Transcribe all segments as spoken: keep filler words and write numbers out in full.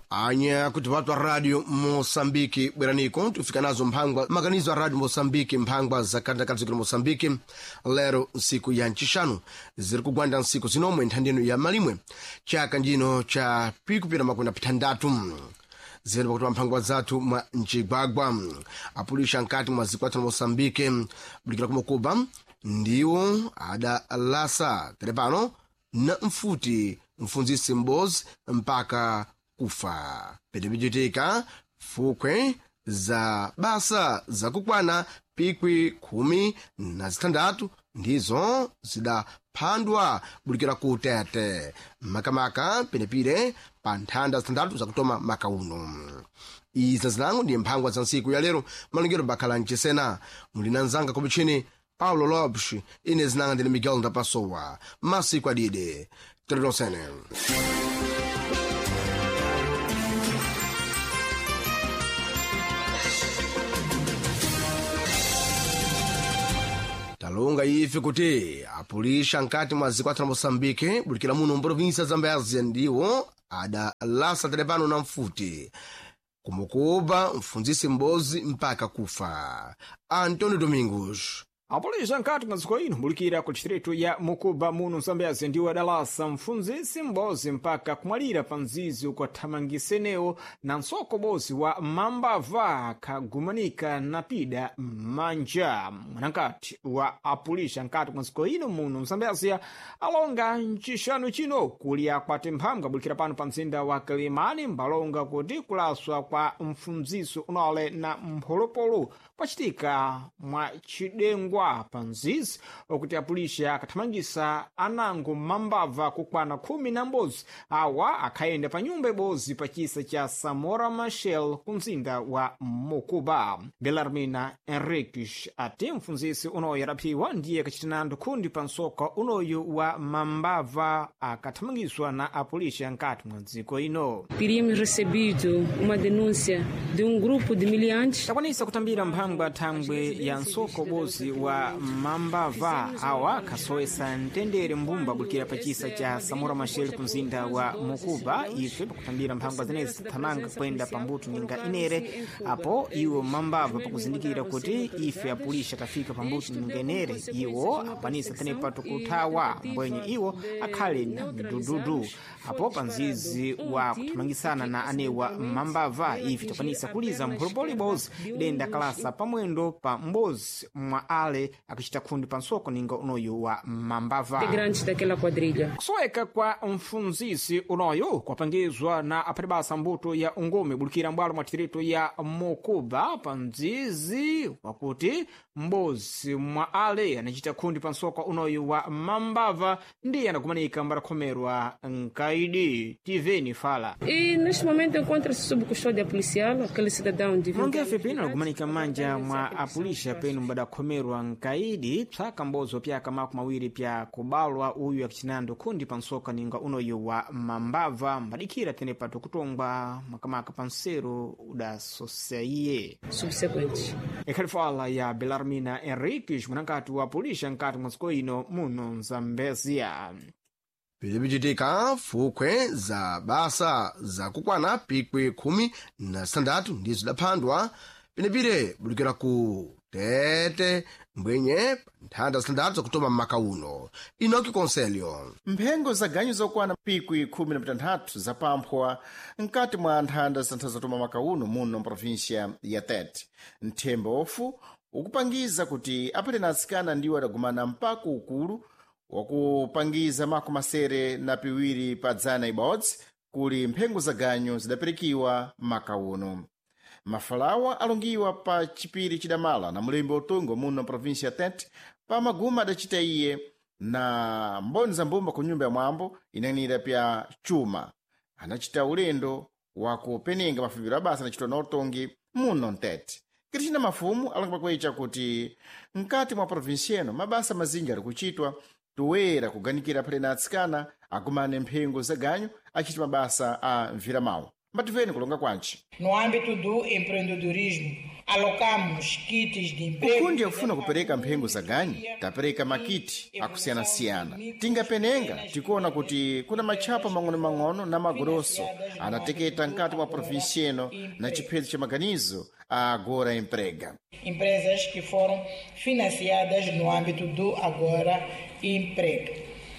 anya kuti watu wa Radio Mosambiki bweraniko tufika nazo mphangwa makanizo a Radio Mosambiki mphangwa za kandakadziko Mosambiki lero nsiku ya nchishanu ziri kugwanda nsiku zinomwe nthandino ya malimwe chaka njino cha pikupira makunda pitandatu ziri pakuti mphangwa zathu mwa nchigwagwa apulisha nkati mwa zikwatu Mosambiki bulikira kumukuba ndiwo adalasa telepano na mfuti mfunzisi mbozi mpaka kufa petepichitika fukwe za basa za kukwana pikwi khumi na zitandatu ndizo zidaphandwa bulikira ku Tete makamaka penepire pa nthanda zitandatu zakutoma makauno. Izi zinango ndi mphangwa za nsiku ya lero malingiro bakhala mchisena mulina nzanga kubichini Paulo Lopes ine zinanga ndine Miguel Ndapasowa masiku adide Tredosene. Talonga ife kuti apulisha nkati mwa zikwatu Mosambike bulikira muno mprovinsia za Zambezi ndiwo adalasa telepano na mfuti kumukuba mfunzisi mbozi mpaka kufa. Antônio Domingos. Apulisha nkati mwa ziko ino bulikira ku distrito ya Mukuba muno Zambezi ndiwo adalasa mfunzisi mbozi mpaka kumwalira panzizi ukothamangiseneo na nsoko bozi wa mambava kagumanika na pida manja. Mwanakati wa apulisha nkati mwa ziko ino muno Zambezi alonga nchishanu chino kulia kwa temphanga bulikira pano pa mzinda wa Kilimani mbalonga kuti kulaswa kwa mfunzisi unale na mpolopolo pachitika mwa chidengwa panzizi okuti apulisha akathamangisa anango mambava kukwana khumi na mbozi awa akhayenda pa nyumba ibozi pa chisa cha Samora Machel ku mzinda wa Mukuba. Belarmina Henriques ati mfunzisi unoyo adaphiwa ndiye kachitinando khundi pa nsoko unoyu wa mambava akathamangiswa na apulisha nkati mwa dziko ino. Teríamos recebido uma denúncia de um grupo de miliantes. Takwanisa kutambira mphangwa thangwe ya nsoko bozi wa mambava awa kasoesa ntendere mbumba bulikira pa chisa cha Samora Machel ku mzinda wa Mukuba. Ife pakutambira mphangwa zenezi thananga kwenda pambuto ninga inere apo iwo mambava pakuzindikira kuti ife apulisha kafika pambuto ninga inere iwo apanisa tenepa tukuthawa mbwenye iwo akhale na mdududu apo panzizi wa kuthamangisana na anewa mambava. Ife tapanisa kuliza mpolopolo bozi denda kalasa pamwendo pa mbozi mwa ale akichita khundi pa nsoko ninga unoyu wa mambava. Integrantes daquela quadrilha. Kusoeka kwa mfunzisi unoyu kwapangizwa na apatibasa mbuto ya ungome bulikira mbwalo mwa distrito ya Mukuba panzizi wakuti mbozi mwa ale anachita khundi pa nsoko unoyu wa mambava ndiye anagumanika mbarakhomerwa nkaidi. Tiveni fala. E neste momento encontra-se sob custódia policial aquele cidadão de Mwangefe pino anagumanika manja mwa apulisha penu mbadakhomerwa nkaidi tsaka mbozo pyaka maku mawiri pya kubalwa uyu akichinando khundi pansoka ninga unoyu wa mambava mbadikira tenepa tukutongwa makamaka pansero udasosaiye subsequente. Ekhalifala ya Belarmina Henriques mwanakati wa apulisha nkati mwa ino muno Zambezia. Pilipichitika fukwe za basa za kukwana pikwi khumi na zitandatu ndizo zidaphandwa penepire bulikira ku Tete mbwenye nthanda zitandatu zakutoma makauno. Inoki Conselho. Mphengo za ganyu zokwana pikwi khumi na pitanthatu zapamphwa nkati mwa nthanda zitandatu zatoma makauno muno mprovinsia ya Tete. Nthembo ofu ukupangiza kuti apatena atsikana ndiwo adagumana mpaka ukulu wakupangiza mako masere na piwiri pa dzana ibodzi kuli mphengo za ganyu zidapirikiwa makauno. Mafalawa alongiwa pa chipiri chidamala na mulembe utungo muno provinsia ya Tete pa maguma adachita iye na mboni za mbumba ku nyumba ya mwambo inanira pya chuma anachita ulendo wakupenenga mafuliviro abasa anachitwa na utongi muno Tete. Kritina mafumu alongipa kwecha kuti nkati mwa provinsia eno mabasa mazinji ali kuchitwa tuwera kuganikira palena atsikana agumane mphengo za ganyu achiti mabasa a mvira mawu. Mativeni kulonga kwanchi. No âmbito do empreendedorismo, alocamos kits de emprego. kukundi akufuna kupereka mphengo za ganyu tapereka makiti akusiyana-siyana. tingapenenga tikuona kuti kuna matchapa mang'ono-mang'ono na magoroso anateketa nkati mwa provinsi eno na chiphedzo cha maganizo a Agora Emprega. Empresas que foram financiadas no âmbito do Agora Emprega.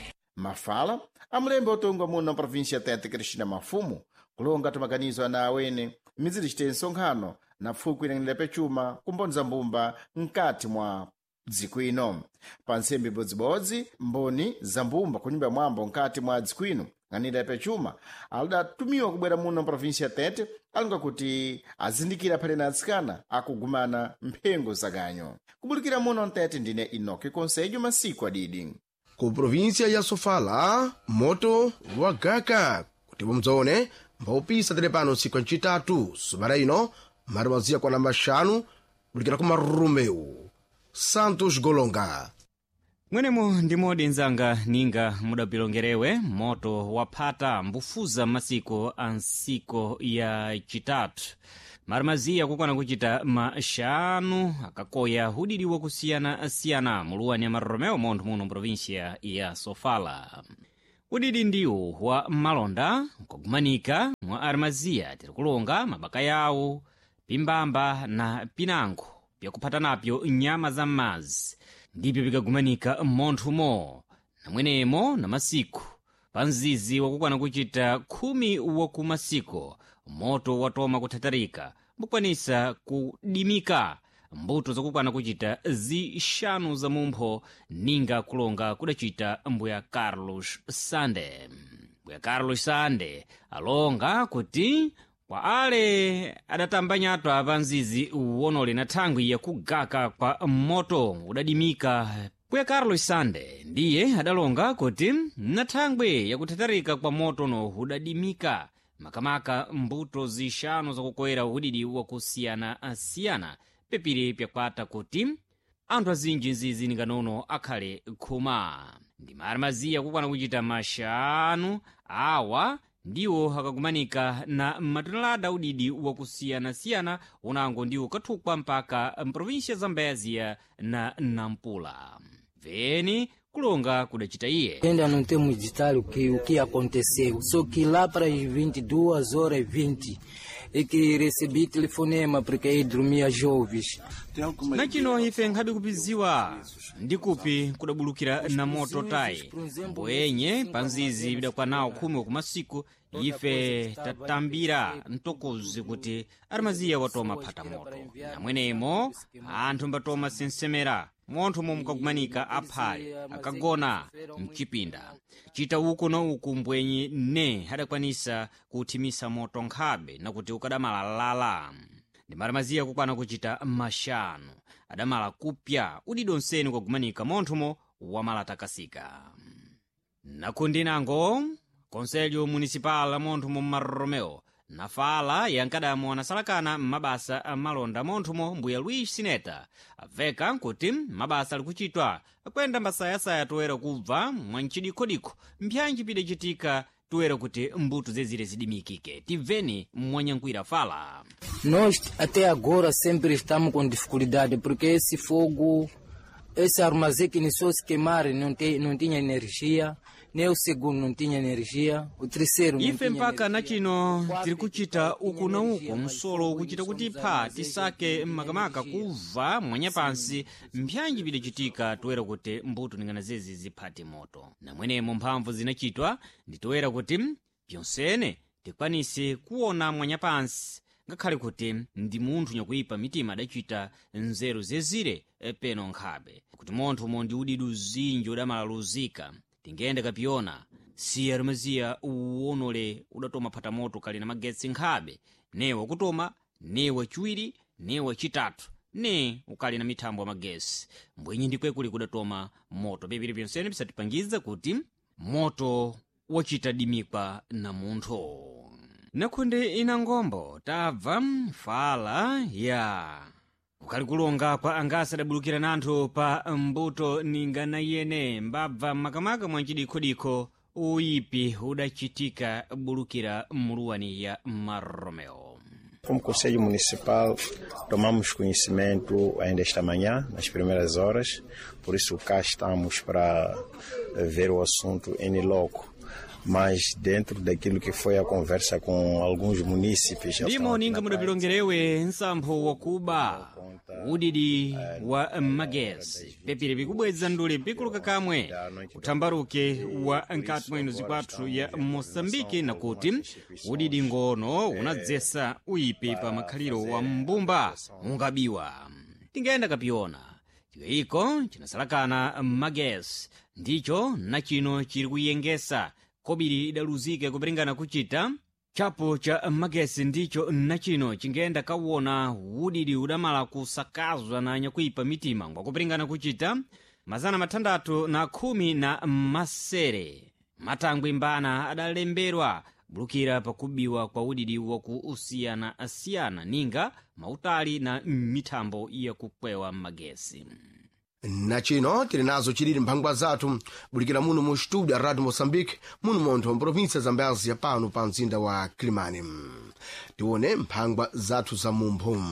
Mafala amulembe otongwa muno na provinsi ya Tete Cristina Mafumu kulonga tumaganizo ana awene mizili chite nsonkhano na pfuko inang'anira pechuma kumbonza mbumba nkati mwa dziko ino. Pa nsembe ibodzibodzi mboni za mbumba kunyumba mwambo nkati mwa dziko ino ng'anira pechuma alidatumiwa kubwera muno provinsi ya Tete alunga kuti azindikira phale na atsikana akugumana mphengo za ganyu. Kubulikira muno Tete ndine Inoki Konsejo masiku adidi. Ku provinsia ya Sofala moto wagaka kuti mumdzone mbaupisa telepano siku ncitatu subara ino marimazia kwa namba xanu bulikira ku Marumeu Santos Golonga. mwenemo ndi modi nzanga ninga mudapilongerewe moto waphata mbufuza masiku a nsiko ya citatu marimazia kukwana kucita maxanu akakoya hudiliwa kusiyana-siyana muluwani ya Marumeu montho muno provinsia ya Sofala. udidi ndiwo wa malonda nkogumanika mwa arimazia tiri kulonga mabaka yawo pimbamba na pinango pyakuphatanapyo nyama za m'mazi ndipyo pikagumanika m'monthumo na mwenemo na masiku pa mzizi wakukwana kucita khumi waku masiku moto watoma kuthatarika mbukwanisa kudimika mbuto zakukwana kucita zixanu za mumpho ninga kulonga kudacita mbuya Carlos Sande. Mbuya Carlos Sande alonga kuti kwa ale adatambanyatwa pa mzizi uwonole na thangwi ya kugaka kwa moto udadimika. Mbuya Carlos Sande ndiye adalonga kuti na thangwi ya kuthatarika kwa moto no udadimika makamaka mbuto zixanu zakukoera udidi wakusiyana-siyana pepiri pyakwata kuti anthu azinji nzizi ninganono akhale khuma. Ndi marimazia kukwana kucita maxanu awa ndiwo akagumanika na matonelada udidi wakusiyana-siyana unango ndiwo kathukwa mpaka mprovinsia za Mbezia na Nampula. Veni kulonga kudacita iye. Ainda não temos detalhe o que, o que aconteceu, só que lá para as vinte e duas horas e vinte é que recebi telefonema porque aí dormia jovens. Na chino ife nkhabi kupiziwa ndikupi kudabulukira na moto tayi mboyenye panzizi bidakwana khumi ku masiku ife tatambira ntokozi kuti arimazia watoma phata moto na mwenemo anthu mbatoma sensemera montho momwe kagumanika aphale akagona mchipinda chita uku na uku mbwenyi ne hadakwanisa kuthimisa moto nkhabe na kuti ukadamalalala. Ndi marimazia kukwana kucita maxanu adamala kupya udidi onseni kwagumanika monthomo wamala takasika. Nakundinango Conselho Municipal monthomo Marumeu nafala yankadamu anasalakana mabasa amalonda monthomo mbuya Luis Sineta aveka kuti mabasa alikuchitwa kwenda mbasayasaya toera kubva mwanchidiko-diko mpyanji pidacitika toera kuti mbuto zezire zidimikike. Tiveni mwanyankwira fala. Nós até agora sempre estamos com dificuldade porque esse fogo, esse armazém que iniciou se queimar não, tem, não tinha energia, nem o segundo não tinha energia, o terceiro não ife tinha mpaka energia. na chino tiri kuchita uku na uku msolo kuchita kuti pha tisake makamaka kuva mwanya pansi mpyanji bidacitika toera kuti mbuto ningana zezi ziphate moto. Na mwenemo mphamvu zinachitwa nditoera kuti pyonsene tikwanise kuona mwanya pansi ngakhale kuti ndi munthu nyakuipa mitima adacita nzeru zezire peno nkhabe kuti montho mo ndi udidi uzinji udamalaluzika tingende kapiona si arimazia uwonole udatoma phata moto kali na magetsi nkhabe newa kutoma newa chiwiri newa chitatu ne ukali na mithambo ya magesi mbwenyi ndikwe kuli kudatoma moto pepiri pyonsene bisatipangiza kuti moto wachita dimikwa na muntho. Nakunde ina ngombo tabva fala ya ukali kulonga kwa angasa adabulukira nanthu pa mbuto ningana yene mbabva makamaka mwanchidiko-diko uyipi udachitika bulukira muluwani ya Marumeu. Como Conselho Municipal, tomamos conhecimento ainda esta manhã, nas primeiras horas, por isso cá estamos para ver o assunto em loco. Mas dentro daquilo que foi a conversa com alguns munícipes... Ndimo ninga mudabilongerewe nsambo wakuba udidi wa magesi pepire bikubweza ndule pikuluka kamwe utambaruke wa nkati mwenu zikwathu ya Mosambiki na kuti udidi ngono unadzesa uyipe pa makhaliro wa mbumba mungabiwa tingaenda kapiona chiwiko chinasalakana magesi ndicho na chino chiri kuyengesa kobiri idaluzike kupiringana kuchita chapo cha magesi ndicho nachino chingenda kawona udidi udamala kusakazwa na nyakuipa mitima ngwa kupiringana kuchita mazana matandatu na khumi na masere matangwi mbana adalemberwa bulukira pakubiwa kwa udidi wakuusiyana asiyana ninga mautali na mitambo ya kukwewa magesi. Na chino tili nazo chilili mphangwa zathu bulikira muno mu studio ya Radio Moçambique muno montho mprovinsia za Zambézia pano pa mzinda wa Kilimani. Tione mphangwa zathu za mumphu.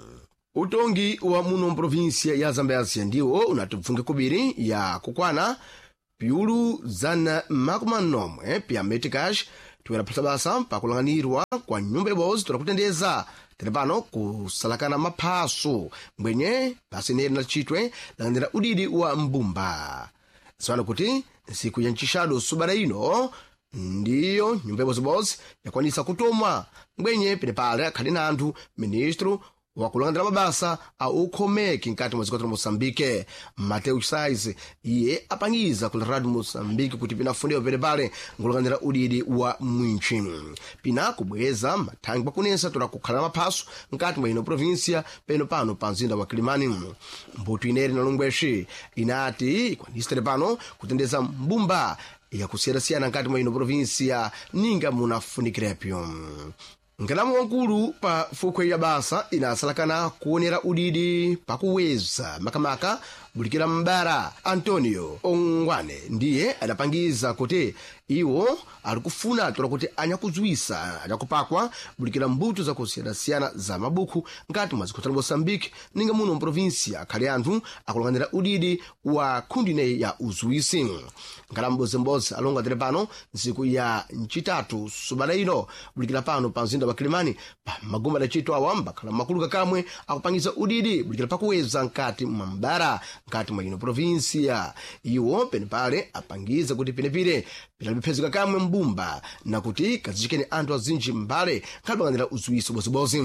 Utongi wa muno mprovinsia ya Zambézia ndiwo unatibvunge kubiri ya kukwana piulu zana makumanomwe pia metikash tuwera basa pakulanganirwa kwa nyumba ibozi turakutendeza telepano kusalakana maphaso mbwenye pasineri na chitwe langandira udidi wa mbumba. Swana kuti siku ya nchishado subara ino ndiyo nyumba ibozibozi yakwanisa kutomwa mbwenye penepale akhali na anthu ministro wakulangandira mabasa au ukhomeki nkati mwa zikotero Moçambique Mateu Saiz iye apangiza kula Radio Moçambique kuti pinafundiwa penepale ngulangandira udidi wa mwinchi pina kubweza mathangi pakunesa tora kukhala maphaso nkati mwa ino provinsia peno pano pa mzinda wa Kilimani. Mbuto ineri na lungweshi inati ikwanisa pano kutendeza mbumba ya kusiyana-siyana nkati mwa ino provinsia ninga munafunikirepyo. Nkalamu wankulu pa fukwe ya basa inasalakana kuonera udidi pakuweza makamaka bulikira mbara Antonio Ongwane ndiye adapangiza kuti iwo alikufuna tora kuti anyakuzwisa anyakupakwa bulikira mbuto za kusiyana-siyana za mabuku ngati mwa zikotero Moçambique ninga muno mprovinsia akhali anthu akulangandira udidi wa khundine ya uzwisi. Nkalamu mbozembozi alonga tere pano nsiku ya nchitatu subala ino bulikira pano pa mzinda wa Kilimani pa magumba da chito awamba kala makulu kamwe akupangiza udidi bulikira pakuweza nkati mwa mbara nkati mwa ino provinsia. Iwo penepale apangiza kuti penepile pinalipezeka kamwe mbumba na kuti kazichikeni anthu azinji mbale kalibangandira uzwisi bozibozi.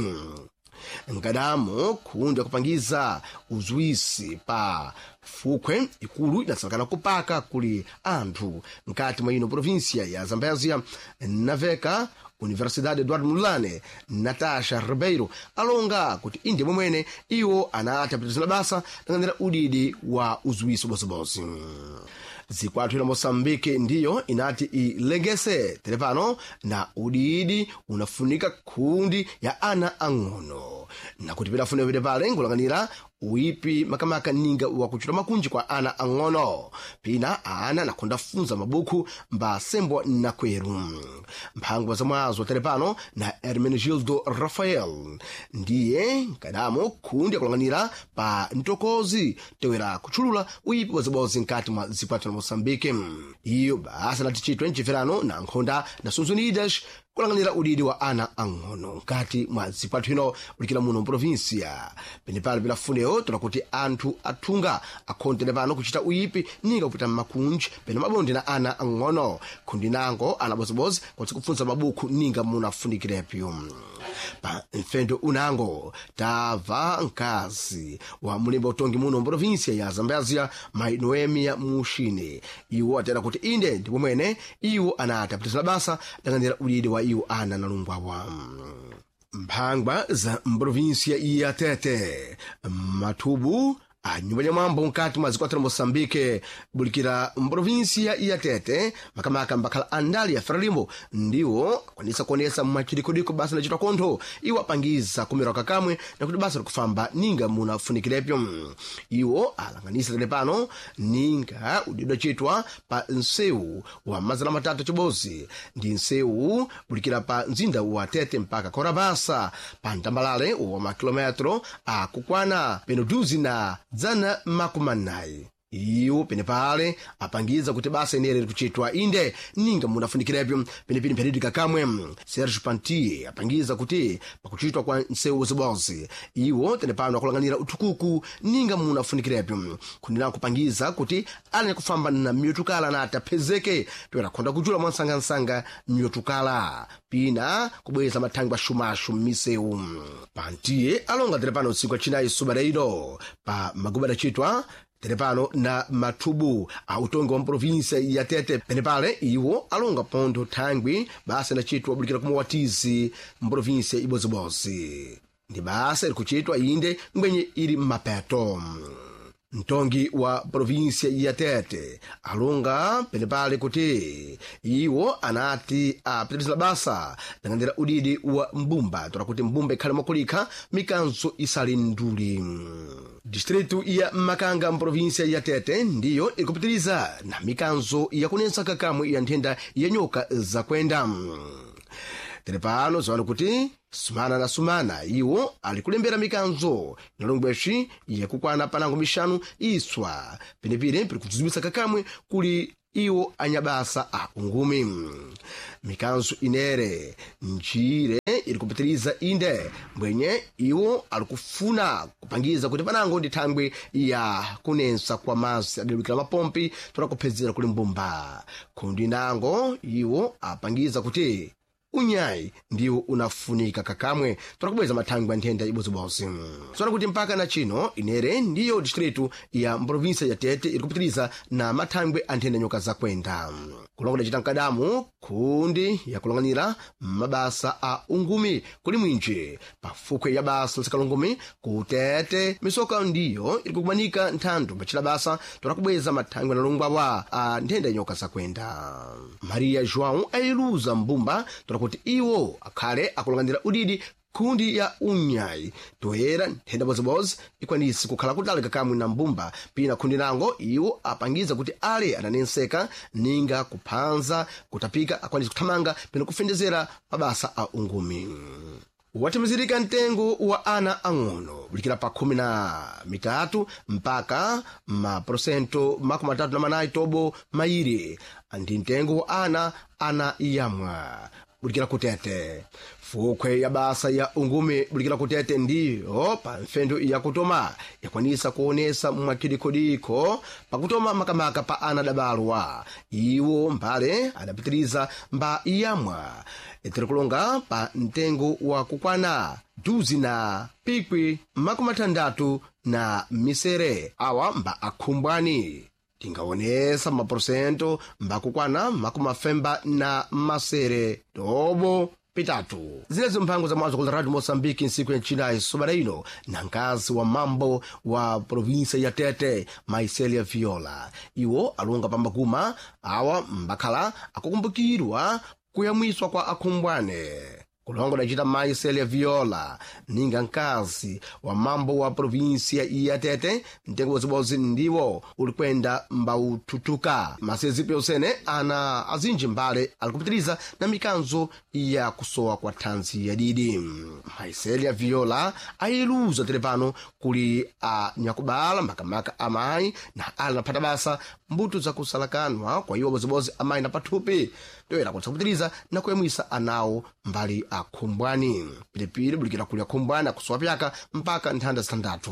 Nkadamo kundi kupangiza uzwisi pa fukwe ikulu inasalakana kupaka kuli anthu nkati mwa ino provinsia ya Zambézia naveka Universidade Eduardo Mulane Natasha Ribeiro alonga kuti indi mwemwene iwo anati apitizana basa langandira udidi wa uzwisi bozibozi. Zikwathu ila Moçambique ndiyo inati ilengese telepano na udidi unafunika kundi ya ana ang'ono na kuti pilafune vile pale ngulanganira uipi makamaka ninga wakuchula makunji kwa ana ang'ono pina ana nakonda funza mabuku mba sembo na kweru. Mphangwa za mwazo telepano na Hermenegildo Rafael ndiye kadamo kundi akulanganira pa ntokozi tewera kuchulula uipi wazibozi nkati mwa zikwathu na Moçambique. Iyo basa na tichitwe nchiferano na nkhonda na Suzunidas kulanganira udidi wa ana ang'ono nkati mwa zikwathu ino ulikira muno mprovinsia. Penepale pilafuneo tora kuti anthu athunga akhonde pano kuchita uyipi ninga kupita makunji pena mabondi na ana ang'ono kundi nango ana bozibozi kuti kufunza mabuku ninga munafunikirepyo. Pa mfendo unango tava nkazi wa mulimba utongi muno mprovinsia ya Zambézia Mai Noemia Mushine iwo atera kuti inde ndipo mwene iwo anati apitizana basa langandira udidi wa iwo ana na lumbwawa. Mphangwa za mprovinsia ya Tete Mathubu anyumba ya mwambo nkati mwa zikwatira Mosambike bulikira mprovinsia ya Tete makamaka mbakhala andali ya Frelimo ndiwo kwanisa kuonesa mwachidikodiko basa nachita kontho iwo apangiza kumira kakamwe na kuti basa likufamba ninga muna funikirepyo. Iwo alanganisa tene pano ninga udido chitwa pa nsewu wa mazana matatu chibozi ndi nsewu bulikira pa nzinda wa Tete mpaka Korabasa pa ntambalale wa makilometro akukwana penuduzi na dzana makumanayi. Iwo pene pale apangiza kuti basa inere kuchitwa inde ninga munafunikirepyo penepini mperedi kakamwe. Serge Pantier apangiza kuti pakuchitwa kwa nsewu zibozi iwo tene pano akulanganira utukuku ninga munafunikirepyo kunena kupangiza kuti ali kufamba na myotukala na atapezeke toera konda kujula mwansangansanga myotukala pina kubweza mathangwa shumashu mmisewu. Pantier alonga tene pano usiku achinayi subareiro pa magubada chitwa telepano na matubu autongo wa provinsia ya Tete penepale iwo alonga pondo thangwi basa na chitwa bulikira kumawatizi mprovinsia ibozibozi ndi basa likuchitwa inde ngwenye ili mapeto. Mtongi wa provinsia ya Tete alonga penepale kuti iwo anati apitiriza basa nangandira udidi wa mbumba tora kuti mbumba ikhale makulika mikanzo isali nduli. Distritu ya Makanga mprovinsia ya Tete ndiyo ilikupitiriza na mikanzo ya kunensa kakamwe ya nthenda ya nyoka za kwenda. Telepano zawani kuti sumana na sumana iwo alikulembera mikanzo inalongweshi ya kukwana panango mishanu iswa penepire pili kutuzimisa kakamwe kuli iwo anyabasa a ungumi. Mikanzo inere njire ilikupitiriza inde mbwenye iwo alikufuna kupangiza kuti panango ndi thangwe ya kunensa kwa mazi adilukira mapompi tora kuphedzera kuli mbumba. Kundi nango iwo apangiza kuti unyayi ndiwo unafunika kakamwe tora kubweza mathangwe ya nthenda ibozibozi. Sona kuti mpaka na chino inere ndiyo distritu ya mprovinsia ya Tete ilikupitiriza na mathangwe a nthenda nyoka za kwenda. Kulongola chita mkadamu kundi ya kulonganira mabasa a ungumi kuli mwinji pafukwe ya basa lisikalungumi kutete misoka ndiyo ilikukumanika nthandu mbachila basa tora kubweza mathangwe na lungwawa a nthenda nyoka za kwenda. Maria João ailuza mbumba tora kuti iwo akhale akulonganira udidi kundi ya unyayi toera nthenda bozibozi ikwanisi kukhala kutali kakamwe na mbumba pina kundi nango iwo apangiza kuti ale ananenseka ninga kuphanza kutapika akwanisi kuthamanga pina kufendezera mabasa a ungumi. Watimizirika ntengo wa ana ang'ono bulikira pa khumi na mitatu mpaka ma prosento makumi matatu na manayi tobo mairi ndi ntengo wa ana ana yamwa bulikira kutete. Fukwe ya basa ya ungumi bulikira kutete ndiyo pa mfendo ya kutoma yakwanisa kuonesa mwakidikodiko pa kutoma makamaka pa ana dabalwa iwo mbale adapitiriza mba yamwa etiri kulonga pa ntengo wa kukwana duzi na pikwi makumi matandatu na misere awa mba akhumbwani. Tingaonesa maprosento mba kukwana makumi mafemba na masere tobo pitatu. Zinezo mpango za mwazo kula Radio Mosambiki nsiku ya nchinayi subareino na nkazi wa mambo wa provinsia ya Tete Maiselia Viola. Iwo alunga pambakuma awa mbakhala akukumbukirwa kuyamwiswa kwa akhumbwane. Kulongo na jita Maiselia Viola ninga nkazi wa mambo wa provinsia ya Tete ntengo wazibozi ndiwo ulikwenda mbaututuka. Masezipe usene ana azinji mbale alikupitiliza na mikanzo ya kusoa kwa tanzi ya didi. Maiselia Viola ailuza telepano kuli a nyakubala makamaka amai na ala napata basa mbutu za kusalakanwa kwa hiyo wazibozi amai na patupi toera kwa kupitiliza na kuyamwisa anao mbali akhumbwani. Pilipili bulikira kuli akhumbwani akusowa pyaka mpaka nthanda standatu.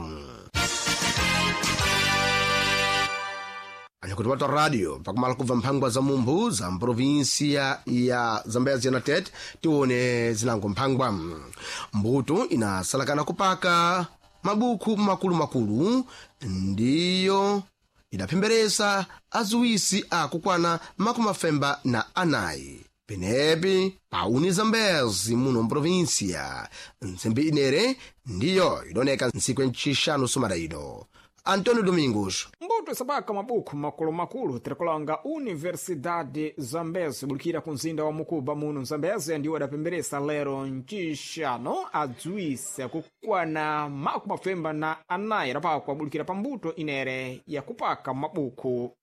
Anyakuti watu radio pakumala kuva mphangwa za mumbu za mprovinsia ya Zambezi na Tete tione zinango mphangwa. Mbutu inasalakana kupaka mabuku makulu makulu ndiyo idapemberesa azuwisi akukwana makumi mafemba na anayi. Penepi pauni Zambezi muno mprovinsia nsembe inere ndiyo idoneka nsiku nchishanu sumaraido. Antônio Domingos. mbuto isapaka mabuku makulu-makulu tirikulonga Universidade Zambezi bulikira ku mzinda wa Mukuba muno Zambezi ndiwo adapemberesa lero ncixano adziwise kukwana maku mafemba na anayi adapakwa bulikira pa mbuto inere ya kupaka mabuku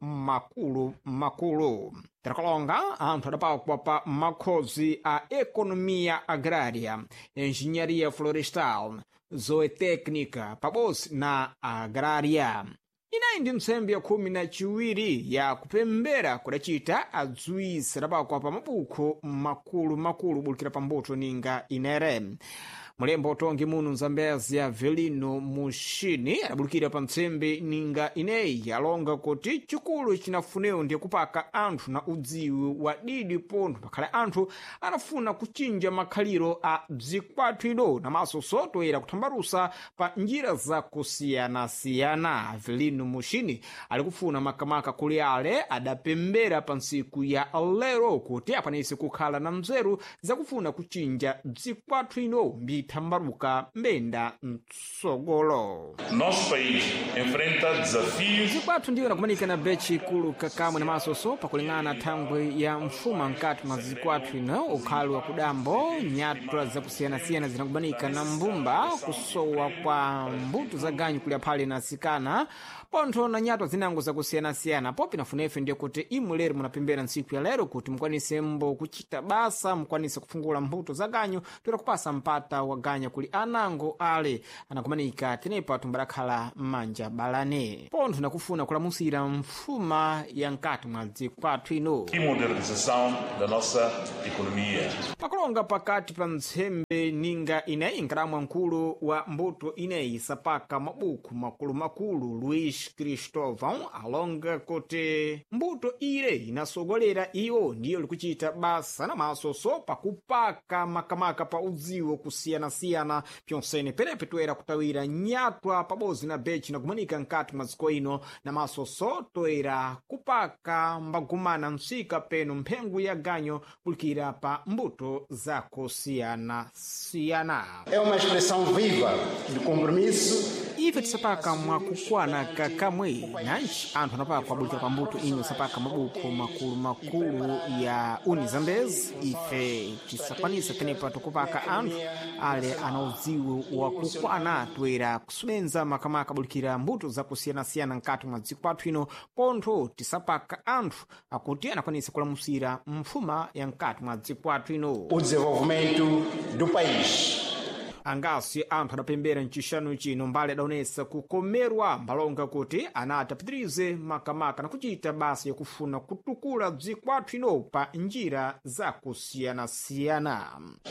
makulu-makulu. Tirikulonga anthu adapakwa pa makhozi a ekonomia agraria, engenharia florestal, zootecnica pabodzi na agraria. Inayi ndi mtsembe ya khumi na chiwiri ya kupembera kudacita adziwise adapakwa pa mabuku makulu-makulu bulikira pa mbuto ninga inere. Mulembo utongi muno Zambezi ya Avelino Mushini adabulikira pa mtsembe ninga ineyi alonga kuti chikulu chinafunewo ndiye kupaka anthu na udziwi wa didi pontho pakhale anthu anafuna kuchinja makhaliro a bzikwathu ino namaso sotoyera kuthambarusa pa njira za kusiyana-siyana. Avelino Mushini ali kufuna makamaka kuli ale adapembera pa ntsiku ya lero kuti apanise kukhala na mzeru zakufuna kuchinja bzikwathu ino mbi tambaruka mbenda mtsogolo. Nosso país enfrenta desafios. Zikwathu ndiyo nakumanika na bechi kulu kakamwe na masoso pakulingana thangwe ya mfuma nkati mwa zikwathu ino ukhali wa kudambo nyatwa zakusiyana-siyana zinakubanika na mbumba kusowa kwa mbuto za ganyu kulia phale na sikana pontho na nyatwa zinango zakusiyana-siyana popi nafunefe ndiyo kuti imu lero munapembera ntsiku ya lero kuti mukwanise mbo kuchita basa mukwanise kufungula mbuto za ganyu toera kupasa mpata wa ganya kuli anango ale anakumanika tenepa tumbarakhala manja balane pontho nakufuna kulamusira mfuma ya nkati mwa zikwathu ino E modernização da nossa economia. pakulonga pakati pa mtsembe ninga ineyi nkalamwa nkulu wa mbuto ineyi sapaka mabuku makulu-makulu Luiz Cristóvão alonga kuti mbuto ile inasogolera iyo ndiyo likuchita basa na masoso pakupaka makamaka pa udziwo kusiyana-siyana pyonsene perepe toera kutawira nyatwa pabodzi na bechi nakumanika nkati mwa dziko ino na masoso toera kupaka mbagumana msika peno mphengu ya ganyo kulikira pa mbuto za kusiyana-siyana. É uma expressão viva de compromisso. Ife tisapaka mwakukwana kakamwe nanchi anthu anapakwa bulikira pa mbuto ino sapaka mabuku makulu-makulu ya Unizambezi. Ife tisakwanisa tenepa tukupaka anthu ale ana udziwi wa kukwana toera kusubenza makamaka bulikira mbuto za kusiyana-siyana nkati mwa zikwathu ino pontho tisapaka anthu akuti anakwanisa kulamusira mfuma ya nkati mwa zikwathu ino. O desenvolvimento do país. Angasi anthu adapembera ncixano chino mbale adaonesa kukomerwa mbalonga kuti anati apitirize makamaka na kuchita basa yakufuna kutukula bzikwathu ino pa njira za kusiyana-siyana.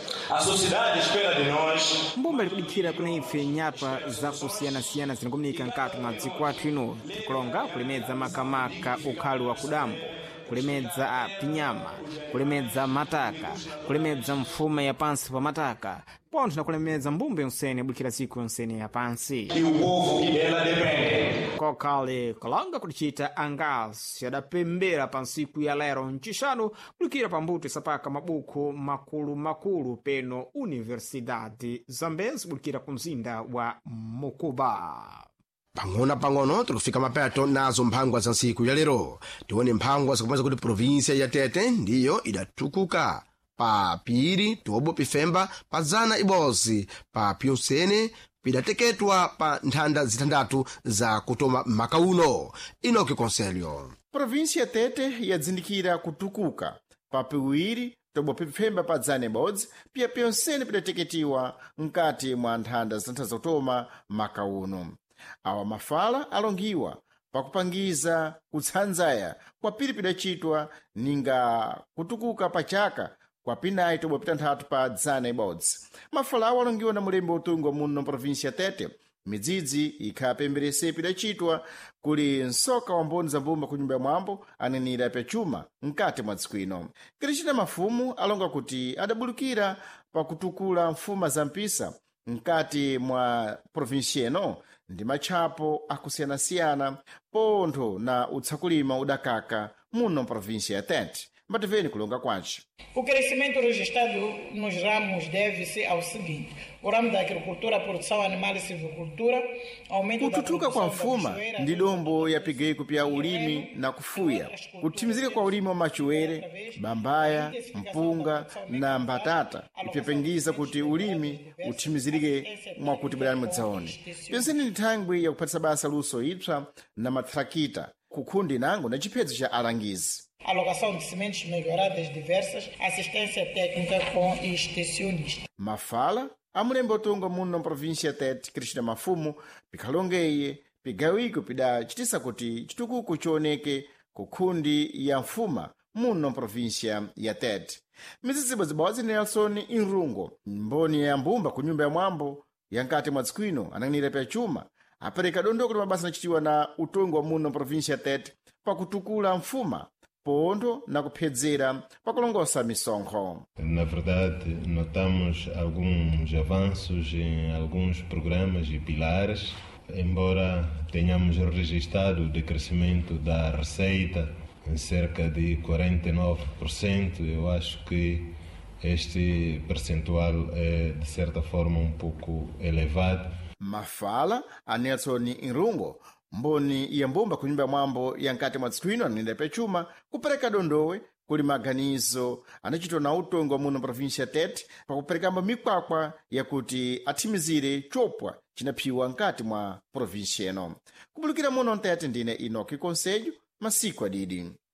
A sociedade espera de nós. Mbumba likudikira kuna ife nyatwa za kusiyana-siyana zinakumanika nkati mwa bzikwathu ino tikulonga kulemedza makamaka ukhali wa kudambo kulemedza pinyama kulemedza mataka kulemedza mfuma ya pansi pa mataka pontho na kulemedza mbumba yonsene bulikira siku yonsene ya pansi E o povo que dela depende. kokale kulonga kuticita angasi adapembera pa ntsiku ya lero ncixano bulikira pa mbuto isapaka mabuku makulu-makulu peno Universidade Zambezi bulikira ku mzinda wa Mukuba. pang'ono-pang'ono tikufika mapeto nazo mphangwa za ntsiku ya lero tione mphangwa zikumweza kuti provinsia ya Tete ndiyo idatukuka pa piri tobo pifemba pa zana ibodzi pa pyonsene pidateketwa pa nthanda zithandatu za kutoma makauno Inoki Conselho. provinsia Tete yadzindikira kutukuka pa piwiri tobo pifemba pa zana ibodzi pia pyonsene pidateketiwa nkati mwa nthanda zithandatu za kutoma makauno. Awa mafala alongiwa pakupangiza kutsanzaya kwa piri pidacitwa ninga kutukuka pa chaka kwa pinayi tobo pitanthatu pa dzana ibodzi. Mafala awo alongiwa na mulembe utungwa muno provinsia Tete. Midzidzi ikhapemberese pidacitwa kuli nsoka wa mboni za mbumba ku nyumba ya mwambo anenera pya chuma nkati mwa dziko ino. Krishna Mafumu alonga kuti adabulukira pakutukula mfuma za mpisa nkati mwa provinsia ino ndi matchapo akusiyana-siyana pontho na utsakulima udakaka muno provinsia ya Tete. mbativeni kulonga kwanci. O crescimento registrado nos ramos deve-se ao seguinte: o ramo da agricultura, produção animal e silvicultura, aumento da kuthutuka kwa produção da mfuma cachoeira, ndi dombo yapigeko pya ulimi na kufuya, kuthimizika kwa ulimi wa machiwere, bambaya, mpunga na mbatata ipyapengiza kuti ulimi uthimizirike mwakuti bwerani mudzaone. Penseni ni thangwi yakuphatisa basa luso ipsa na matrakita kukhundi nango na chiphedzo cha alangizi. alocação de sementes melhoradas diversas, assistência técnica com extensionista. Mafala amulembe otunga muno na província ya Tete Cristina Mafumu pikhalongeye pigawiko pidacitisa kuti chitukuko chioneke kukhundi ya mfuma muno na província ya Tete. Mizizibwa zibawazi Nelson Inrungo, mboni ya mbumba ku nyumba ya mwambo yankati mwa tsikwino ananira pya chuma apereka dondoko kuti mabasa anachitiwa na utongo wa muno na província ya Tete pakutukula mfuma pondo na kuphedzera pakulongosa misonkho. Na verdade, notamos alguns avanços em alguns programas e pilares, embora tenhamos registrado o decrescimento da receita em cerca de quarenta e nove por cento, eu acho que este percentual é, de certa forma, um pouco elevado. Mafala a Nelson Inrungo, mboni ya mbumba ku nyumba ya mwambo yankati mwa tsikwino ananenda pya chuma kupereka dondowe kuli maganizo anachitwa na utongo muno província Tete pakuperekamba mikwakwa yakuti athimizire chopwa cinaphiwa nkati mwa província eno. Kupulukira muno Tete ndine Enoki Conselho, masiku adidi.